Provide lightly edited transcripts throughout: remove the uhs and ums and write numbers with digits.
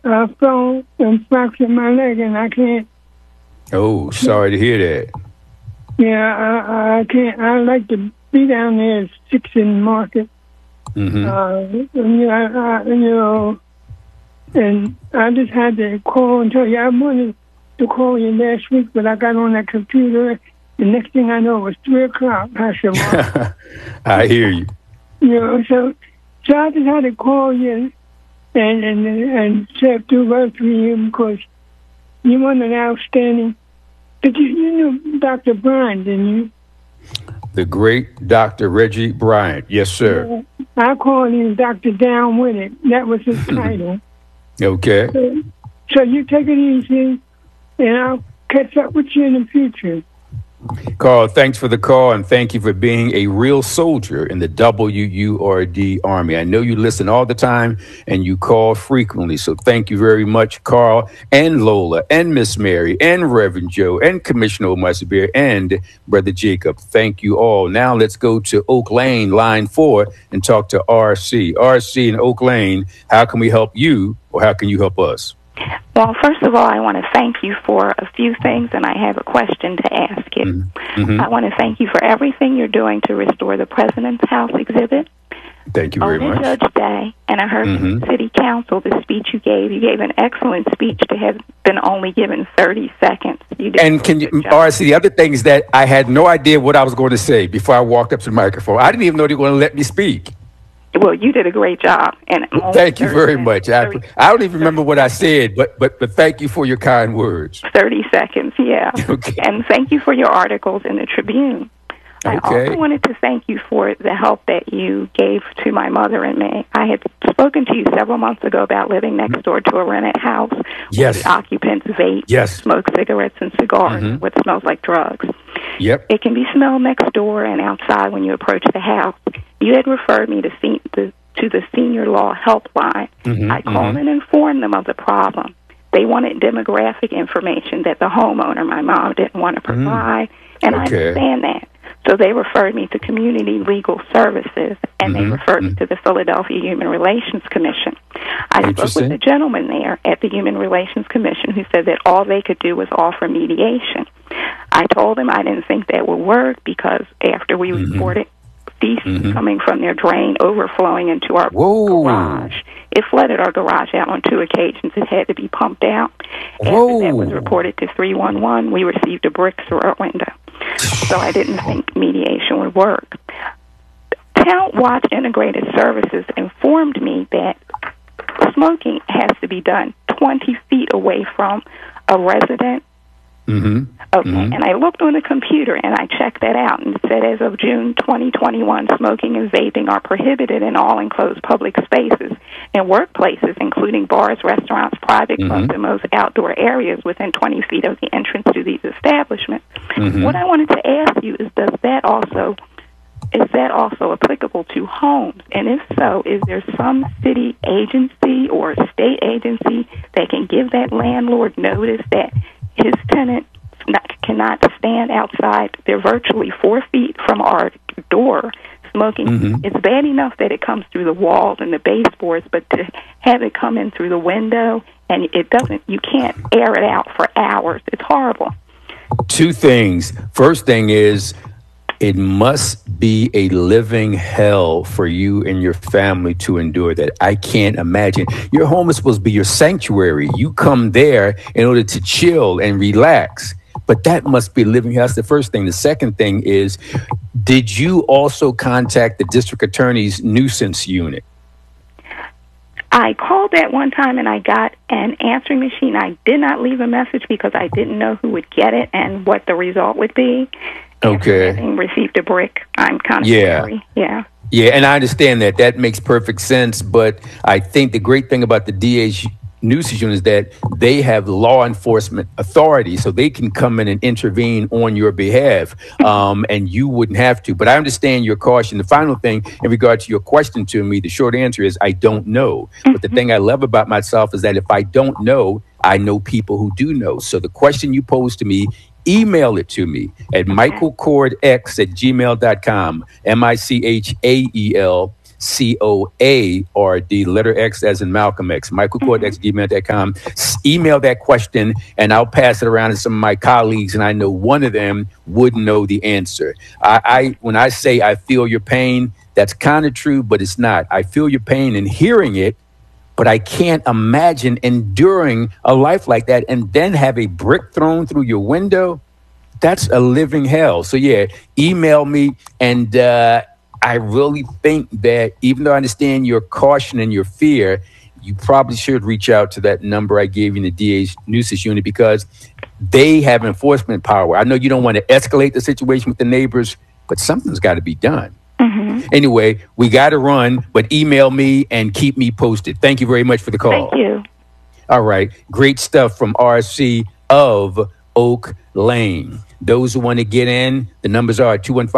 I fell and fractured my leg, and I can't. Oh, sorry to hear that. Yeah, I can't. I like to be down there at 6 in the market. Mm-hmm. And I just had to call and tell you. I wanted to call you last week, but I got on that computer. The next thing I know, it was 3 o'clock. I said, I hear you. So I just had to call you and say a few words for you because you were an outstanding. But you knew Dr. Bryant, didn't you? The great Dr. Reggie Bryant. Yes, sir. I called him Dr. Down With It. That was his title. Okay. So you take it easy, and I'll catch up with you in the future. Carl, thanks for the call, and thank you for being a real soldier in the WURD Army. I know you listen all the time, and you call frequently, so thank you very much, Carl, and Lola, and Miss Mary, and Reverend Joe, and Commissioner Omar Sabir, and Brother Jacob. Thank you all. Now let's go to Oak Lane, line 4, and talk to RC. RC in Oak Lane, how can we help you, or how can you help us? Well, first of all, I want to thank you for a few things, and I have a question to ask you. Mm-hmm. I want to thank you for everything you're doing to restore the President's House exhibit. Thank you very much. On Judge Day, and I heard from the City Council the speech you gave an excellent speech to have been only given 30 seconds. You did and can you, RC, the other thing is that I had no idea what I was going to say before I walked up to the microphone. I didn't even know they were going to let me speak. Well, you did a great job. And thank you very much. I don't even remember what I said, but thank you for your kind words. 30 seconds, yeah. Okay. And thank you for your articles in the Tribune. I also wanted to thank you for the help that you gave to my mother and me. I had spoken to you several months ago about living next door to a rented house where the occupants vape, smoke cigarettes and cigars, what smells like drugs. Yep. It can be smelled next door and outside when you approach the house. You had referred me to the Senior Law Helpline. I called and informed them of the problem. They wanted demographic information that the homeowner, my mom, didn't want to provide, and I understand that. So they referred me to Community Legal Services, and they referred me to the Philadelphia Human Relations Commission. I spoke with a gentleman there at the Human Relations Commission who said that all they could do was offer mediation. I told him I didn't think that would work because after we reported feces coming from their drain overflowing into our garage, it flooded our garage out on 2 occasions. It had to be pumped out. After that was reported to 311, we received a brick through our window. So I didn't think mediation would work. Talent Watch Integrated Services informed me that smoking has to be done 20 feet away from a resident. And I looked on the computer and I checked that out, and it said as of June 2021, smoking and vaping are prohibited in all enclosed public spaces and workplaces, including bars, restaurants, private clubs, and most outdoor areas within 20 feet of the entrance to these establishments. What I wanted to ask you is, is that also applicable to homes? And if so, is there some city agency or state agency that can give that landlord notice that his tenant cannot stand outside? They're virtually 4 feet from our door smoking. It's bad enough that it comes through the walls and the baseboards, but to have it come in through the window and you can't air it out for hours. It's horrible. 2 things. First thing is, it must be a living hell for you and your family to endure that. I can't imagine. Your home is supposed to be your sanctuary. You come there in order to chill and relax. But that must be living hell. That's the first thing. The second thing is, did you also contact the district attorney's nuisance unit? I called that one time and I got an answering machine. I did not leave a message because I didn't know who would get it and what the result would be. Having received a brick, I'm kind of scary. Yeah, and I understand that. That makes perfect sense. But I think the great thing about the DA's nuisance unit is that they have law enforcement authority, so they can come in and intervene on your behalf, and you wouldn't have to. But I understand your caution. The final thing in regard to your question to me, the short answer is I don't know. But the thing I love about myself is that if I don't know, I know people who do know. So the question you posed to me, email it to me at michaelcordx@gmail.com, MICHAEL COARD, letter X as in Malcolm X, michaelcord@gmail.com. Email that question and I'll pass it around to some of my colleagues, and I know one of them would know the answer. When I say I feel your pain, that's kind of true, but it's not. I feel your pain in hearing it, but I can't imagine enduring a life like that and then have a brick thrown through your window. That's a living hell. So yeah, email me. And I really think that even though I understand your caution and your fear, you probably should reach out to that number I gave you in the DA's Nuisance Unit, because they have enforcement power. I know you don't want to escalate the situation with the neighbors, but something's got to be done. Anyway, we got to run, but email me and keep me posted. Thank you very much for the call. Thank you. All right. Great stuff from RC of Oak Lane. Those who want to get in, the numbers are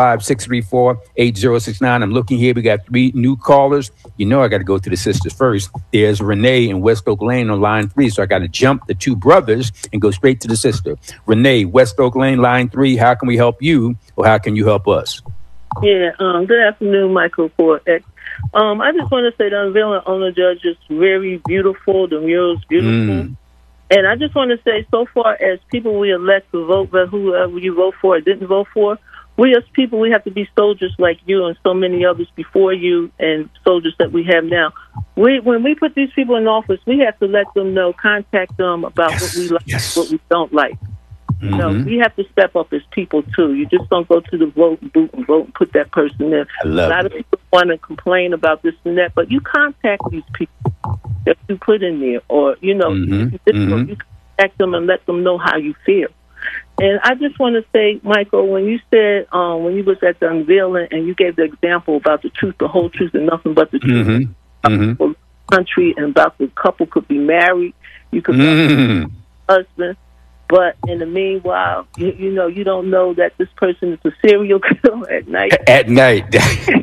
215-634-8069. I'm looking here. We got 3 new callers. You know I got to go to the sisters first. There's Renee in West Oak Lane on line 3, so I got to jump the 2 brothers and go straight to the sister. Renee, West Oak Lane, line 3. How can we help you, or how can you help us? Yeah, good afternoon, Michael Ford. I just want to say the unveiling on the judge is very beautiful. The mural is beautiful. And I just want to say, so far as people we elect to vote, but whoever you vote for or didn't vote for, we as people, we have to be soldiers like you and so many others before you and soldiers that we have now. When we put these people in office, we have to let them know, contact them about what we like, what we don't like. You know, we have to step up as people, too. You just don't go to the vote booth and vote and put that person in. A lot of people want to complain about this and that, but you contact these people that you put in there. Or, you know, you contact them and let them know how you feel. And I just want to say, Michael, when you said, when you was at the unveiling and you gave the example about the truth, the whole truth, and nothing but the truth, about the country and about the couple could be married, you could be husband. But in the meanwhile, you know, you don't know that this person is a serial killer at night. At night.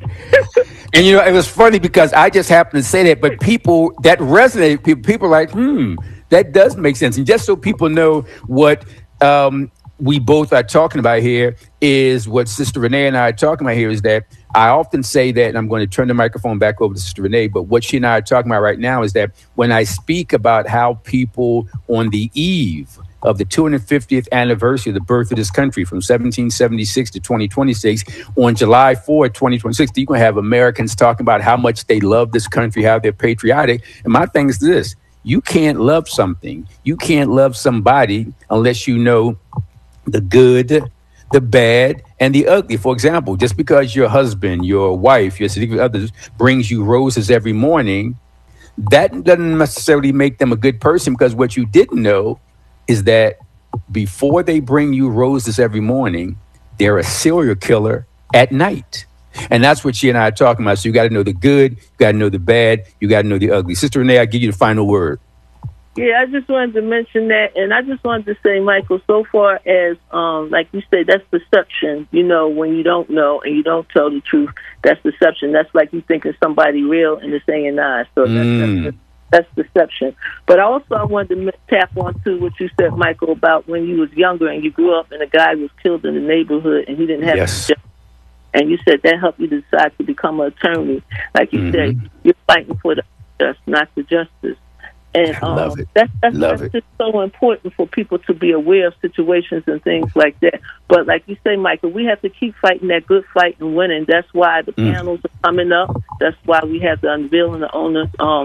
And, you know, it was funny because I just happened to say that, but people, that resonated. People are like, that does make sense. And just so people know what we both are talking about here is what Sister Renee and I are talking about here is that I often say that, and I'm going to turn the microphone back over to Sister Renee, but what she and I are talking about right now is that when I speak about how people on the eve of the 250th anniversary of the birth of this country from 1776 to 2026, on July 4, 2026, you're going to have Americans talking about how much they love this country, how they're patriotic. And my thing is this: you can't love something, you can't love somebody unless you know the good, the bad, and the ugly. For example, just because your husband, your wife, your significant others brings you roses every morning, that doesn't necessarily make them a good person, because what you didn't know is that before they bring you roses every morning, they're a serial killer at night. And that's what she and I are talking about. So you got to know the good, you got to know the bad, you got to know the ugly. Sister Renee, I'll give you the final word. Yeah, I just wanted to mention that. And I just wanted to say, Michael, so far as, like you said, that's deception. You know, when you don't know and you don't tell the truth, that's deception. That's like you thinking somebody real and it's saying not. So that's deception. But also I wanted to tap on to what you said, Michael, about when you was younger and you grew up and a guy was killed in the neighborhood and he didn't have justice. And you said that helped you decide to become an attorney. Like you said, you're fighting for the justice, not the justice. And love it. That's just so important for people to be aware of situations and things like that. But like you say, Michael, we have to keep fighting that good fight and winning. That's why the panels are coming up. That's why we have the unveiling the owner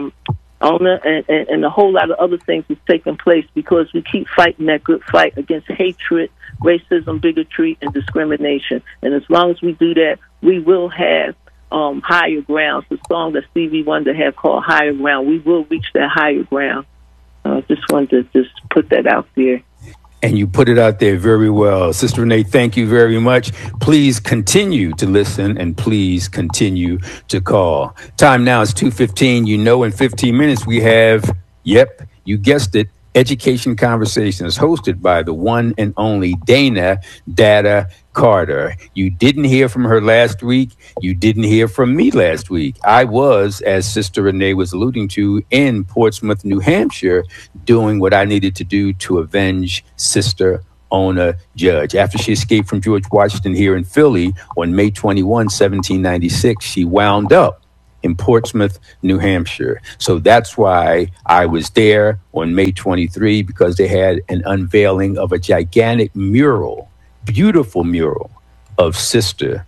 and a whole lot of other things is taking place, because we keep fighting that good fight against hatred, racism, bigotry, and discrimination. And as long as we do that, we will have higher grounds. The song that Stevie Wonder had called Higher Ground, we will reach that higher ground. Just wanted to just put that out there. And you put it out there very well. Sister Renee, thank you very much. Please continue to listen and please continue to call. Time now is 2:15. You know, in 15 minutes we have, you guessed it, Education Conversations, hosted by the one and only Dana Dada Carter. You didn't hear from her last week. You didn't hear from me last week. I was, as Sister Renee was alluding to, in Portsmouth, New Hampshire, doing what I needed to do to avenge Sister Ona Judge. After she escaped from George Washington here in Philly on May 21, 1796, she wound up in Portsmouth, New Hampshire. So that's why I was there on May 23, because they had an unveiling of a gigantic mural, beautiful mural of Sister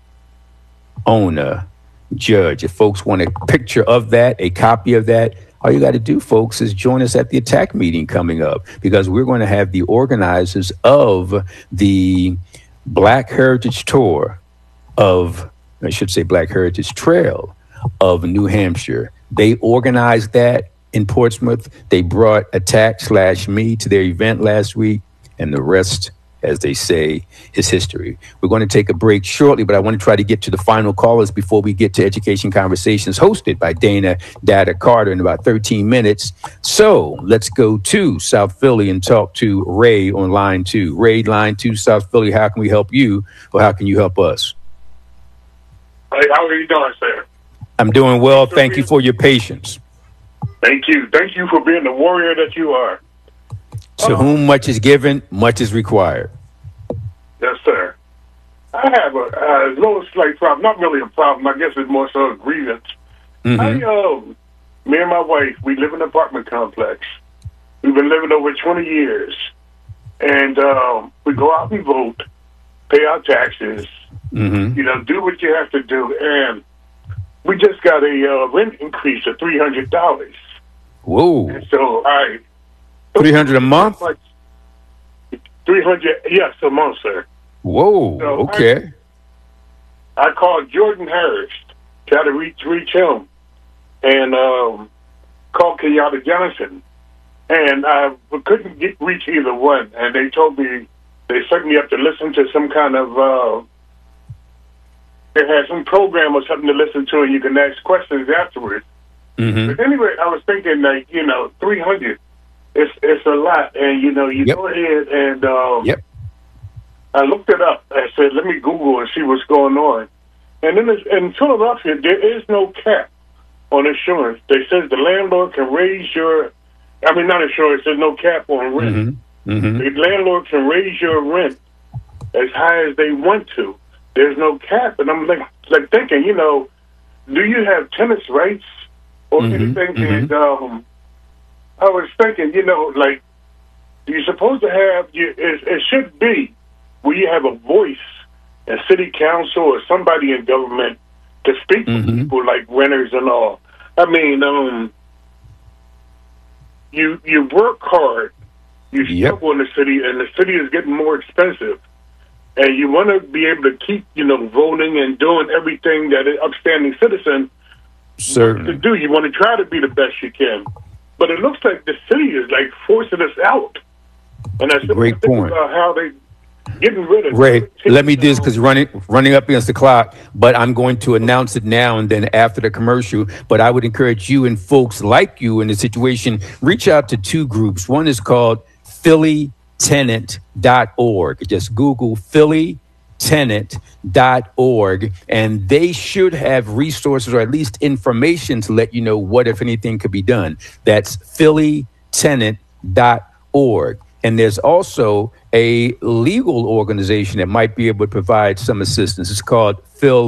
Ona Judge. If folks want a picture of that, a copy of that, all you got to do, folks, is join us at the ATTACK meeting coming up, because we're going to have the organizers of the Black Heritage Tour of, I should say Black Heritage Trail of New Hampshire. They organized that in Portsmouth. They brought ATTACK/me to their event last week, and the rest, as they say, is history. We're going to take a break shortly, but I want to try to get to the final callers before we get to Education Conversations, hosted by Dana Dada Carter, in about 13 minutes. So let's go to South Philly and talk to Ray on line 2. Ray, line 2, South Philly, how can we help you, or how can you help us? Hey, how are you doing, sir? I'm doing well. Thank you for your patience. Thank you. Thank you for being the warrior that you are. To whom much is given, much is required. Yes, sir. I have a little slight problem. Not really a problem. I guess it's more so a grievance. Mm-hmm. Me and my wife, we live in an apartment complex. We've been living over 20 years. And we go out and vote, pay our taxes, mm-hmm. Do what you have to do. And we just got a rent increase of $300. Whoa. And so $300 a month? $300, yes, a month, sir. Whoa, so okay. I called Jordan Harris, tried to reach him, and called Kenyatta Johnson, and I couldn't reach either one. And they told me they set me up to listen to some kind of they had some program or something to listen to, and you can ask questions afterwards. Mm-hmm. But anyway, I was thinking, like, 300. It's a lot, and you go ahead and I looked it up. I said, let me Google and see what's going on. And then in Philadelphia, there is no cap on insurance. They says the landlord can raise not insurance. There's no cap on rent. Mm-hmm. Mm-hmm. The landlord can raise your rent as high as they want to. There's no cap, and I'm like thinking, do you have tenants' rights or anything? Mm-hmm. And I was thinking, you're supposed to have, it should be where you have a voice in city council or somebody in government to speak to people like renters and all. I mean, you work hard, you struggle in the city, and the city is getting more expensive. And you want to be able to keep, voting and doing everything that an upstanding citizen certainly to do. You want to try to be the best you can. But it looks like the city is forcing us out. And that's great point. About how they getting rid of Ray, let me do this because running up against the clock, but I'm going to announce it now and then after the commercial. But I would encourage you and folks like you in the situation, reach out to two groups. One is called PhillyTenant.org. Just Google PhillyTenant.org, and they should have resources or at least information to let you know what, if anything, could be done. That's PhillyTenant.org. And there's also a legal organization that might be able to provide some assistance. It's called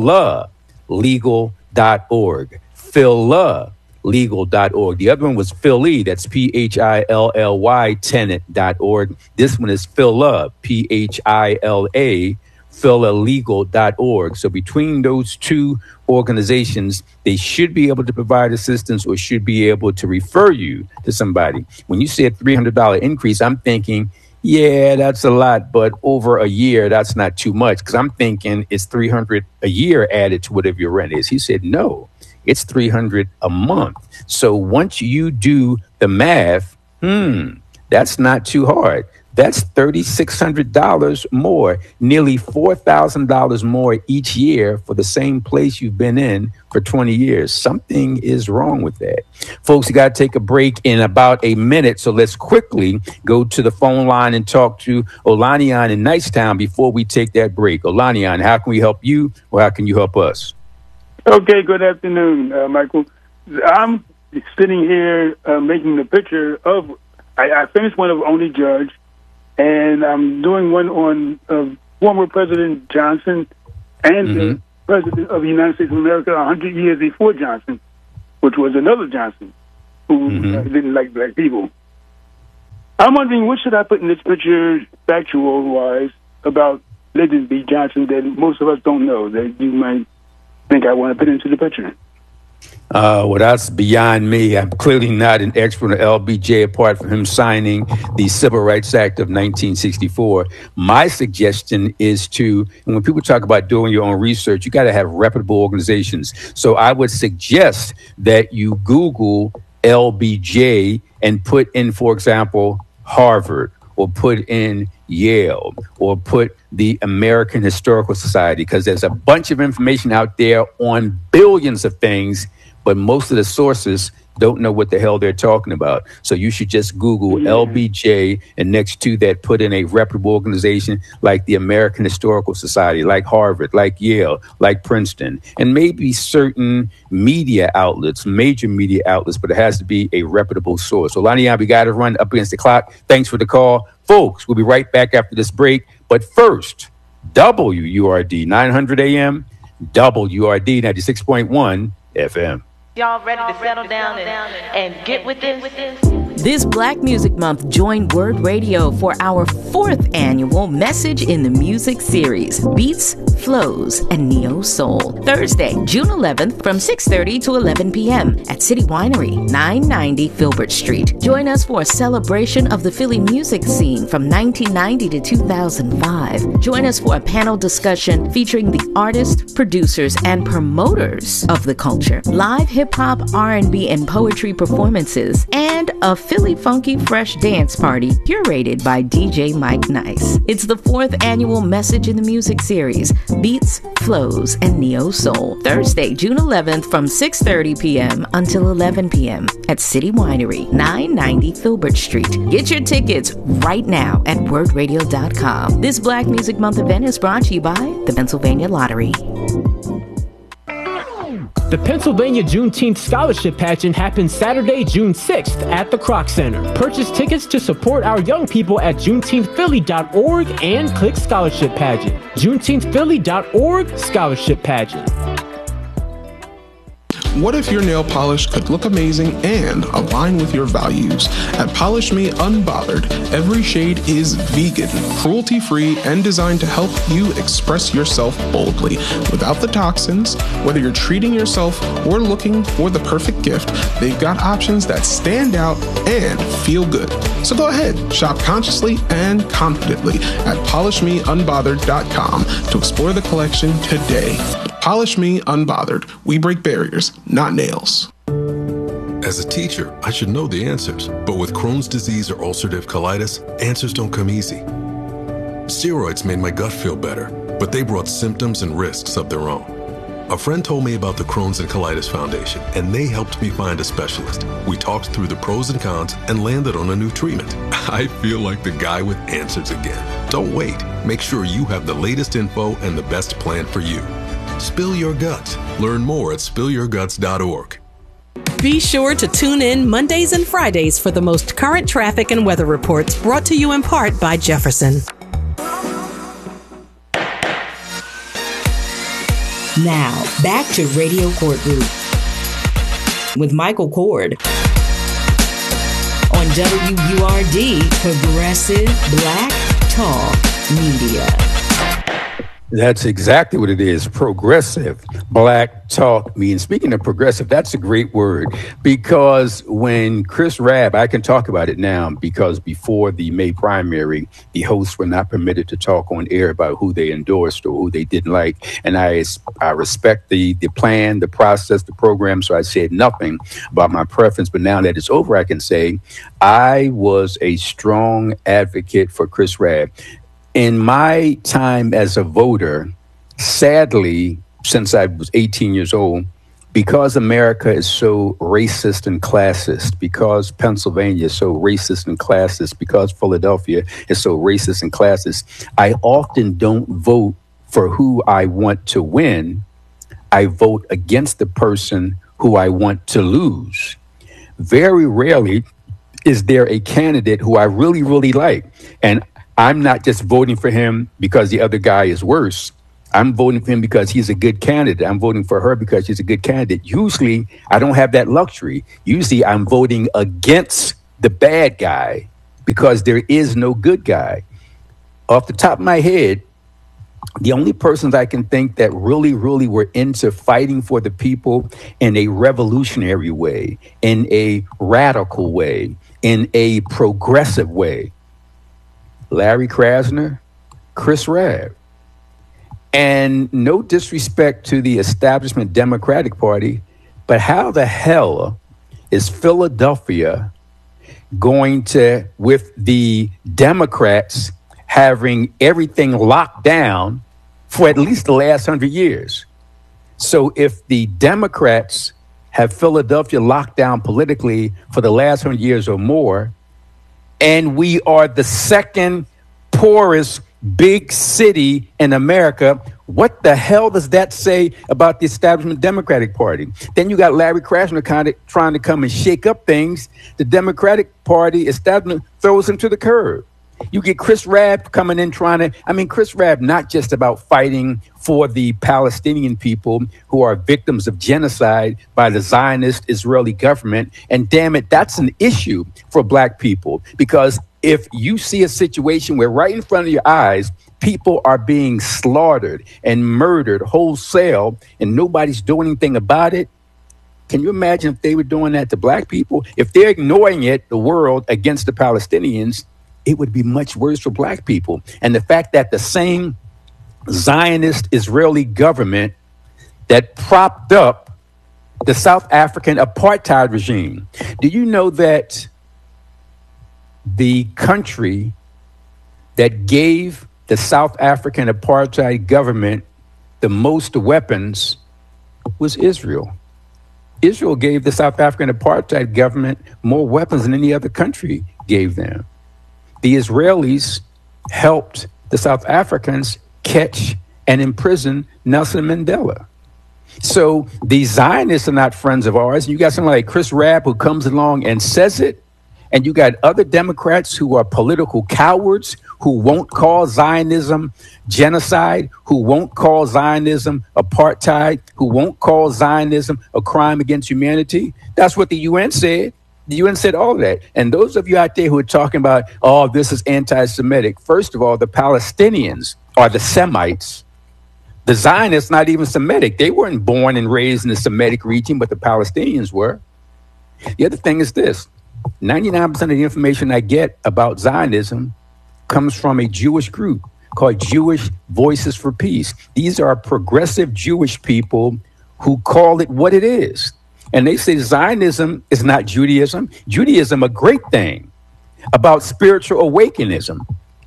PhilLaLegal.org. PhilLaLegal.org. The other one was Philly. That's PhILLY Tenant.org. This one is PhilLa, PhILA, PhilLaLegal.org. So between those two organizations, they should be able to provide assistance or should be able to refer you to somebody. When you say a $300 increase, I'm thinking, yeah, that's a lot, but over a year, that's not too much, because I'm thinking it's $300 a year added to whatever your rent is. He said, no, it's $300 a month. So once you do the math, that's not too hard. That's $3,600 more, nearly $4,000 more each year for the same place you've been in for 20 years. Something is wrong with that. Folks, you got to take a break in about a minute. So let's quickly go to the phone line and talk to Olanian in Nicetown before we take that break. Olanian, how can we help you or how can you help us? Okay, good afternoon, Michael. I'm sitting here making the picture of, I finished one of Only Judge, and I'm doing one on former President Johnson and the President of the United States of America 100 years before Johnson. which was another Johnson who didn't like black people. I'm wondering, what should I put in this picture, factual-wise, about Lyndon B. Johnson that most of us don't know, that you might think I want to put into the picture? Well, that's beyond me. I'm clearly not an expert on LBJ, apart from him signing the Civil Rights Act of 1964. My suggestion is and when people talk about doing your own research, you got to have reputable organizations. So I would suggest that you Google LBJ and put in, for example, Harvard, or put in Yale, or put the American Historical Society, because there's a bunch of information out there on billions of things, but most of the sources don't know what the hell they're talking about. So you should just Google LBJ, and next to that, put in a reputable organization like the American Historical Society, like Harvard, like Yale, like Princeton, and maybe certain media outlets, major media outlets, but it has to be a reputable source. So Lonnie, we got to run up against the clock. Thanks for the call. Folks, we'll be right back after this break. But first, WURD 900 AM, WURD 96.1 FM. Y'all ready to settle down and get with this? This Black Music Month, join Word Radio for our 4th annual Message in the Music series, Beats, Flows, and Neo Soul. Thursday, June 11th from 6:30 to 11 p.m. at City Winery, 990 Filbert Street. Join us for a celebration of the Philly music scene from 1990 to 2005. Join us for a panel discussion featuring the artists, producers, and promoters of the culture, live hip-hop, R&B, and poetry performances, and a Philly Funky Fresh dance party curated by DJ Mike Nice. It's the 4th annual Message in the Music series, Beats, Flows, and Neo Soul. Thursday, June 11th from 6:30 p.m. until 11 p.m. at City Winery, 990 Filbert Street. Get your tickets right now at wordradio.com. This Black Music Month event is brought to you by the Pennsylvania Lottery. The Pennsylvania Juneteenth Scholarship Pageant happens Saturday, June 6th at the Kroc Center. Purchase tickets to support our young people at JuneteenthPhilly.org and click Scholarship Pageant. JuneteenthPhilly.org Scholarship Pageant. What if your nail polish could look amazing and align with your values? At Polish Me Unbothered, every shade is vegan, cruelty-free, and designed to help you express yourself boldly without the toxins. Whether you're treating yourself or looking for the perfect gift, they've got options that stand out and feel good. So go ahead, shop consciously and confidently at PolishMeUnbothered.com to explore the collection today. Polish Me Unbothered. We break barriers, not nails. As a teacher, I should know the answers, but with Crohn's disease or ulcerative colitis, answers don't come easy. Steroids made my gut feel better, but they brought symptoms and risks of their own. A friend told me about the Crohn's and Colitis Foundation, and they helped me find a specialist. We talked through the pros and cons and landed on a new treatment. I feel like the guy with answers again. Don't wait. Make sure you have the latest info and the best plan for you. Spill Your Guts. Learn more at spillyourguts.org. Be sure to tune in Mondays and Fridays for the most current traffic and weather reports, brought to you in part by Jefferson. Now, back to Radio Courtroom with Michael Cord on WURD, Progressive Black Talk Media. That's exactly what it is. Progressive Black Talk means. Speaking of progressive, that's a great word, because when Chris Rabb, I can talk about it now, because before the May primary, the hosts were not permitted to talk on air about who they endorsed or who they didn't like. And I respect the plan, the process, the program. So I said nothing about my preference. But now that it's over, I can say I was a strong advocate for Chris Rabb. In my time as a voter, sadly, since I was 18 years old, because America is so racist and classist, because Pennsylvania is so racist and classist, because Philadelphia is so racist and classist, I often don't vote for who I want to win. I vote against the person who I want to lose. Very rarely is there a candidate who I really, really like. And I'm not just voting for him because the other guy is worse. I'm voting for him because he's a good candidate. I'm voting for her because she's a good candidate. Usually, I don't have that luxury. Usually, I'm voting against the bad guy because there is no good guy. Off the top of my head, the only persons I can think that really, really were into fighting for the people in a revolutionary way, in a radical way, in a progressive way, Larry Krasner, Chris Rabb. And no disrespect to the establishment Democratic Party, but how the hell is Philadelphia going to, with the Democrats having everything locked down for at least the last 100 years? So if the Democrats have Philadelphia locked down politically for the last 100 years or more, and we are the second poorest big city in America, what the hell does that say about the establishment Democratic Party? Then you got Larry Krasner kind of trying to come and shake up things. The Democratic Party establishment throws him to the curb. You get Chris Rabb coming in Chris Rabb, not just about fighting for the Palestinian people who are victims of genocide by the Zionist Israeli government. And damn it, that's an issue for black people, because if you see a situation where right in front of your eyes, people are being slaughtered and murdered wholesale and nobody's doing anything about it, can you imagine if they were doing that to black people? If they're ignoring it, the world, against the Palestinians, it would be much worse for black people. And the fact that the same Zionist Israeli government that propped up the South African apartheid regime, do you know that the country that gave the South African apartheid government the most weapons was Israel? Israel gave the South African apartheid government more weapons than any other country gave them. The Israelis helped the South Africans catch and imprison Nelson Mandela. So the Zionists are not friends of ours. You got someone like Chris Rabb who comes along and says it, and you got other Democrats who are political cowards who won't call Zionism genocide, who won't call Zionism apartheid, who won't call Zionism a crime against humanity. That's what the UN said. The UN said all of that. And those of you out there who are talking about, oh, this is anti-Semitic, first of all, the Palestinians are the Semites. The Zionists not even Semitic. They weren't born and raised in the Semitic region, but the Palestinians were. The other thing is this. 99% of the information I get about Zionism comes from a Jewish group called Jewish Voices for Peace. These are progressive Jewish people who call it what it is. And they say Zionism is not Judaism. Judaism, a great thing about spiritual awakenism.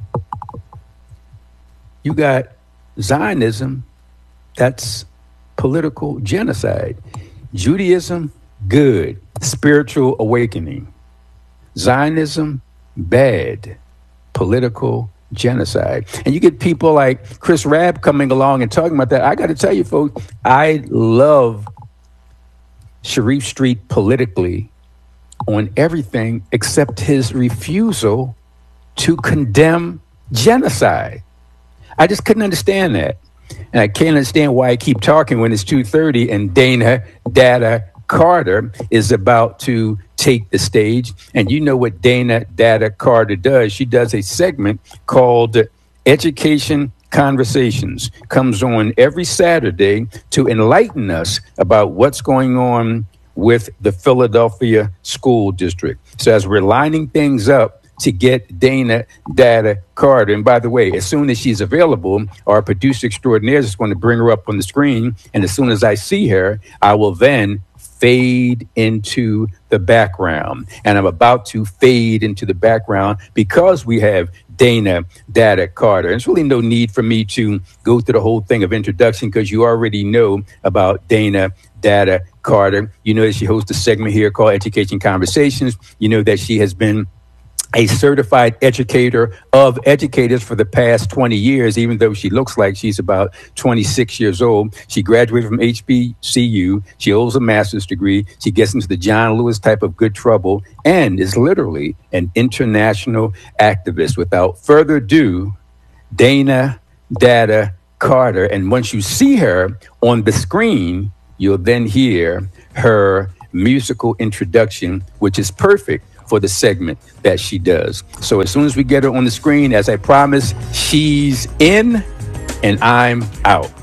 You got Zionism, that's political genocide. Judaism, good, spiritual awakening. Zionism, bad, political genocide. And you get people like Chris Rabb coming along and talking about that. I got to tell you, folks, I love Sharif Street politically on everything except his refusal to condemn genocide. I just couldn't understand that. And I can't understand why I keep talking when it's 2:30 and Dana Carter is about to take the stage. And you know what Dana Carter does. She does a segment called Education Conversations, comes on every Saturday to enlighten us about what's going on with the Philadelphia School District. So as we're lining things up to get Dana Carter, and by the way, as soon as she's available, our producer extraordinaire is going to bring her up on the screen. And as soon as I see her, I will then fade into the background. And I'm about to fade into the background because we have Dana Carter. And there's really no need for me to go through the whole thing of introduction because you already know about Dana Carter. You know that she hosts a segment here called Education Conversations. You know that she has been a certified educator of educators for the past 20 years, even though she looks like she's about 26 years old. She graduated from HBCU. She holds a master's degree. She gets into the John Lewis type of good trouble and is literally an international activist. Without further ado, Dana Carter. And once you see her on the screen, you'll then hear her musical introduction, which is perfect for the segment that she does. So as soon as we get her on the screen, as I promised, she's in and I'm out.